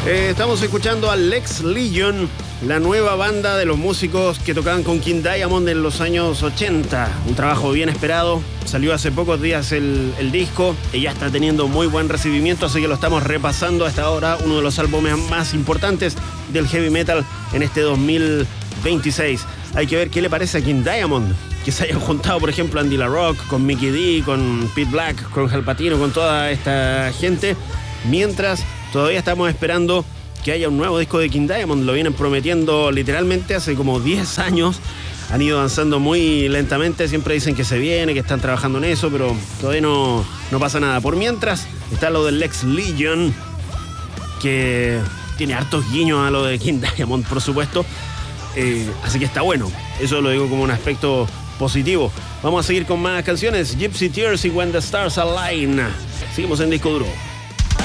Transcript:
Estamos escuchando a Lex Legion, la nueva banda de los músicos que tocaban con King Diamond en los años 80. Un trabajo bien esperado. Salió hace pocos días el disco y ya está teniendo muy buen recibimiento, así que lo estamos repasando hasta ahora. Uno de los álbumes más importantes del heavy metal en este 2026. Hay que ver qué le parece a King Diamond, que se hayan juntado, por ejemplo, Andy LaRock, con Mikkey Dee, con Pete Black, con Hal Patino, con toda esta gente, mientras todavía estamos esperando que haya un nuevo disco de King Diamond. Lo vienen prometiendo literalmente hace como 10 años. Han ido avanzando muy lentamente. Siempre dicen que se viene, que están trabajando en eso, pero todavía no pasa nada. Por mientras está lo del Lex Legion, que tiene hartos guiños a lo de King Diamond, por supuesto. Así que está bueno. Eso lo digo como un aspecto positivo. Vamos a seguir con más canciones. Gypsy Tears y When the Stars Align. Seguimos en Disco Duro.